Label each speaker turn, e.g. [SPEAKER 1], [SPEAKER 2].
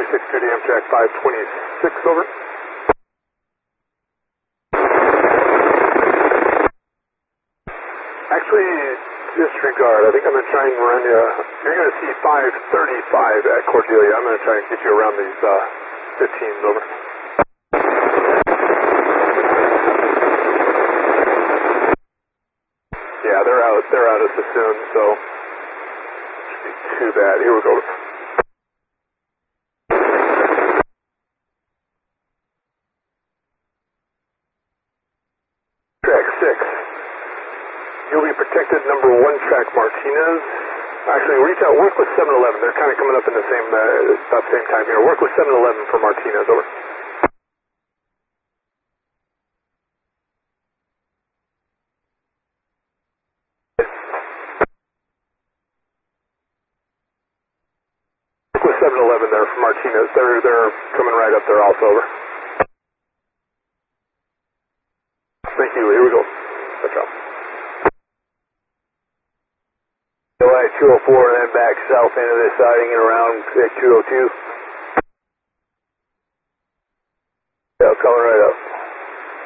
[SPEAKER 1] 362 to Amtrak 526, over. Actually, disregard. I think I'm going to try and run you. You're going to see 535 at Cordelia. I'm going to try and get you around these 15s, over. Yeah, they're out as soon, so shouldn't be too bad. Here we go. Track 6. You'll be protected number 1 track Martinez. Actually, reach out, work with 7-Eleven. They're kind of coming up in the same about same time here. Work with 7-Eleven for Martinez, over. Work with 7-Eleven there for Martinez. They're coming right up there also, over. Thank you. Here we go. Good job.
[SPEAKER 2] LI 204 and then back south into this siding and around at 202. Yeah, coming right up.